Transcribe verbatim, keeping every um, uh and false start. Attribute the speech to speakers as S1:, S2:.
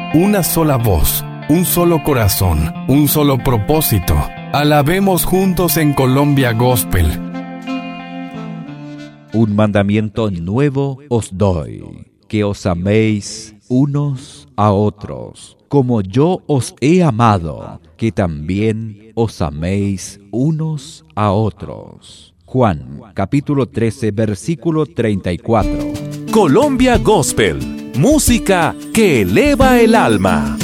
S1: una sola voz, un solo corazón, un solo propósito. Alabemos juntos en Colombia Gospel.
S2: Un mandamiento nuevo os doy, que os améis unos a otros, como yo os he amado, que también os améis unos a otros. Juan, capítulo trece, versículo treinta y cuatro.
S3: Colombia Gospel, música que eleva el alma.